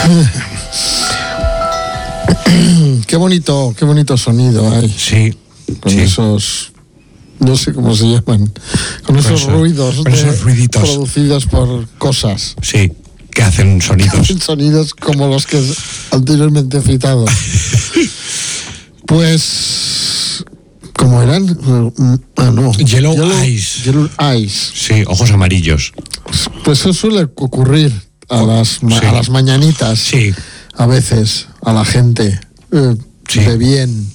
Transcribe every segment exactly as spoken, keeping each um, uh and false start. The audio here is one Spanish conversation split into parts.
Qué bonito, qué bonito sonido hay. Sí. Con sí. esos, no sé cómo se llaman, con, con esos eso, ruidos con de, esos ruiditos producidos por cosas. Sí, que hacen sonidos. Que hacen sonidos como los que anteriormente he citado. Pues, ¿cómo eran? Ah, no. Yellow, Yellow Eyes. Yellow Eyes. Sí, ojos amarillos. Pues eso suele ocurrir a las, sí. a las mañanitas. Sí. A veces, a la gente eh, sí. de bien.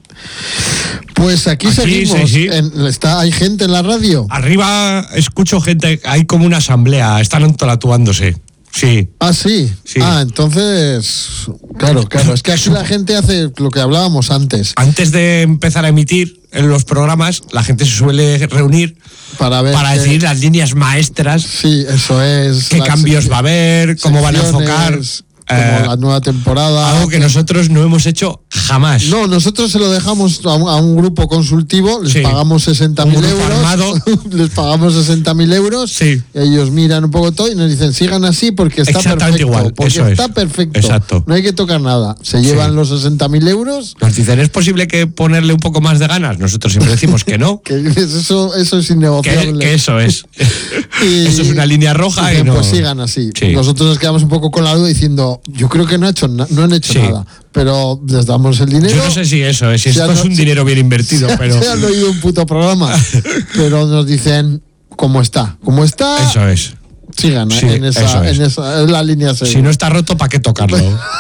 Pues aquí, aquí seguimos. Sí, sí. En, está, ¿hay gente en la radio? Arriba escucho gente, hay como una asamblea, están entolatuándose. Sí. Ah, sí. sí. Ah, entonces, claro, claro. Es que aquí la gente hace lo que hablábamos antes. Antes de empezar a emitir en los programas, la gente se suele reunir para ver para que... decidir las líneas maestras. Sí, eso es. Qué cambios sección, va a haber, cómo van a enfocar. Como eh, la nueva temporada. Algo que nosotros no hemos hecho jamás. No, nosotros se lo dejamos a un, a un grupo consultivo, les sí. pagamos sesenta mil euros. les pagamos sesenta mil euros. Sí. Ellos miran un poco todo y nos dicen, sigan así porque está perfecto. Igual. Porque Eso está es. perfecto. Exacto. No hay que tocar nada. Se llevan sí. los sesenta mil euros. Nos dicen, ¿es posible que ponerle un poco más de ganas? Nosotros siempre decimos que no. que eso, eso es innegociable. Que, que eso es. y, eso es una línea roja. Y, y no... Pues sigan así. Sí. Nosotros nos quedamos un poco con la duda diciendo, yo creo que no, ha hecho na- no han hecho sí. nada, pero les damos el dinero. Yo no sé si eso es, si esto es un si, dinero bien invertido, se, pero... Se han oído un puto programa, pero nos dicen cómo está. ¿Cómo está? Eso es. Sigan sí, en, esa, es. en esa en la línea seis. Si no está roto, ¿para qué tocarlo?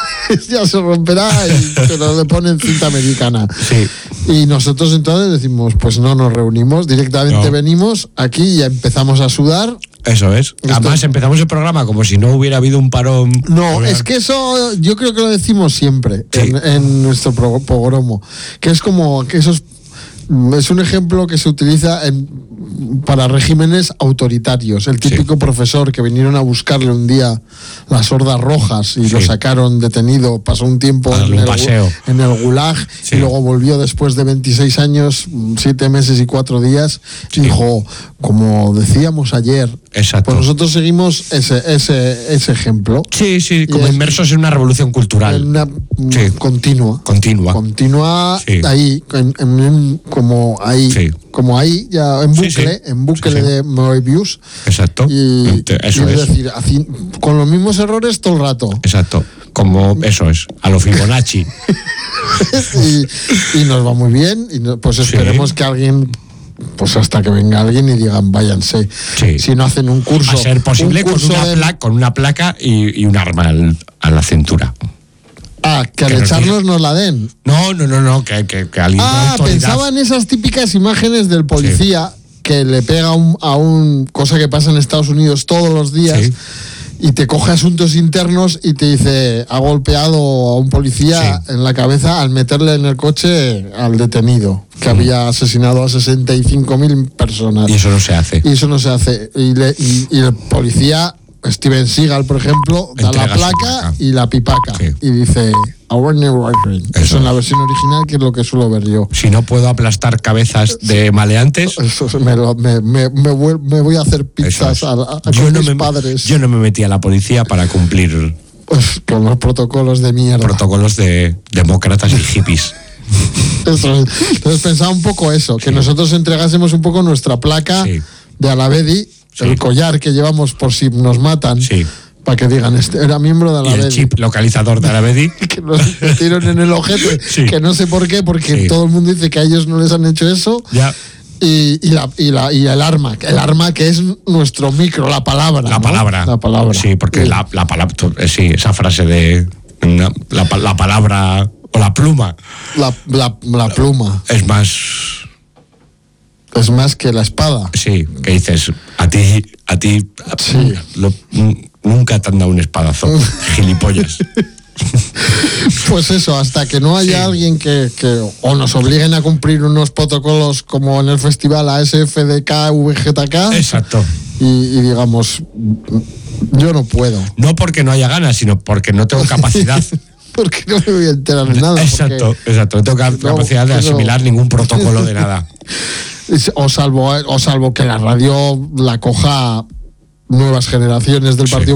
Ya se romperá y pero le ponen cinta americana. Sí. Y nosotros entonces decimos, pues no nos reunimos, directamente no. venimos aquí y empezamos a sudar. Eso es. Esto... Además empezamos el programa como si no hubiera habido un parón. No, es que eso yo creo que lo decimos siempre sí. en, en nuestro pogromo, que es como que eso es, es un ejemplo que se utiliza en para regímenes autoritarios. El típico sí. profesor que vinieron a buscarle un día las hordas rojas y sí. lo sacaron detenido, pasó un tiempo en un el, paseo. en el gulag sí. y luego volvió después de veintiséis años, siete meses y cuatro días sí. y dijo, como decíamos ayer, exacto. pues nosotros seguimos ese, ese, ese ejemplo. Sí, sí, como es, inmersos en una revolución cultural. En una sí. continua. Continua. Continua sí. ahí, en, en, como ahí. Sí. Como ahí, ya en bucle, sí, sí. en bucle sí, sí. de Moebius. Exacto. Y, eso y es es. decir, así, con los mismos errores todo el rato. Exacto. Como eso es, a lo Fibonacci. y, y nos va muy bien. Y no, pues esperemos sí. que alguien, pues hasta que venga alguien y digan, váyanse. Sí. Si no hacen un curso. A ser posible un curso con, una de... placa, con una placa y, y un arma al, a la cintura. Ah, que, que al echarnos nos la den. No, no, no, no, que, que, que alguien. Ah, pensaba en esas típicas imágenes del policía sí. que le pega un, a un cosa que pasa en Estados Unidos todos los días sí. y te coge asuntos internos y te dice, ha golpeado a un policía sí. en la cabeza al meterle en el coche al detenido, que sí. había asesinado a sesenta y cinco mil personas. Y eso no se hace. Y eso no se hace. Y, le, y, y el policía... Steven Seagal, por ejemplo, da Entrega la placa y la pipaca sí. y dice eso. eso en la versión original, que es lo que suelo ver yo. Si no puedo aplastar cabezas de maleantes, eso me, lo, me, me, me, voy, me voy a hacer pizzas a, a, a yo con no mis me, padres. Yo no me metí a la policía para cumplir pues, con los protocolos de mierda. Protocolos de demócratas y hippies. Eso, entonces pensaba un poco eso, que sí. nosotros entregásemos un poco nuestra placa sí. de Alavedi. Sí. El collar que llevamos por si nos matan, sí. para que digan, este era miembro de Alavedi. Y el chip localizador de Alavedi. Que nos metieron en el ojete, sí. que no sé por qué, porque sí. todo el mundo dice que a ellos no les han hecho eso. Ya. Y, y, la, y, la, y el arma, el arma que es nuestro micro, la palabra. La ¿no? palabra. La palabra. Sí, porque sí. La, la palabra, sí, esa frase de una, la, la palabra o la pluma. La, la, la pluma. Es más... Es más que la espada. Sí, que dices, a ti, a ti, sí. lo, nunca te han dado un espadazo, gilipollas. Pues eso, hasta que no haya sí. alguien que, que o nos obliguen a cumplir unos protocolos como en el festival A S F D K V G K. Exacto. Y, y digamos, yo no puedo. No porque no haya ganas, sino porque no tengo capacidad. Porque no me voy a enterar de nada. Exacto, exacto. No tengo capacidad no, de asimilar no. ningún protocolo de nada. O salvo, o salvo que la radio la coja nuevas generaciones del Partido